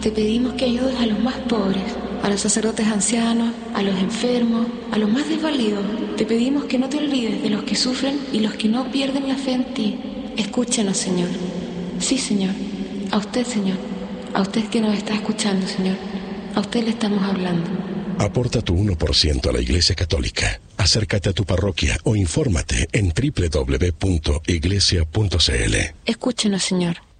Te pedimos que ayudes a los más pobres, a los sacerdotes ancianos, a los enfermos, a los más desvalidos. Te pedimos que no te olvides de los que sufren y los que no pierden la fe en ti. Escúchenos, Señor. Sí, Señor. A usted, Señor. A usted que nos está escuchando, Señor. A usted le estamos hablando. Aporta tu 1% a la Iglesia Católica. Acércate a tu parroquia o infórmate en www.iglesia.cl. Escúchenos, Señor.